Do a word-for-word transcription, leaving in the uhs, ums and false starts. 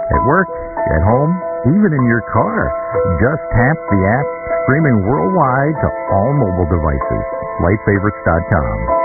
at work, at home, even in your car. Just tap the app, streaming worldwide to all mobile devices. light favorites dot com.